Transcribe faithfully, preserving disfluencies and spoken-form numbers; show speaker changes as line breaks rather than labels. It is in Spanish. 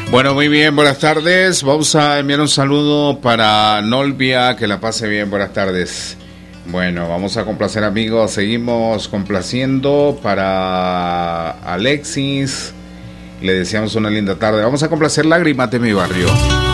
Bueno, muy bien, buenas tardes. Vamos a enviar un saludo para Nolvia, que la pase bien, buenas tardes. Bueno, vamos a complacer, amigos, seguimos complaciendo para Alexis. Le deseamos una linda tarde. Vamos a complacer Lágrimas de mi barrio.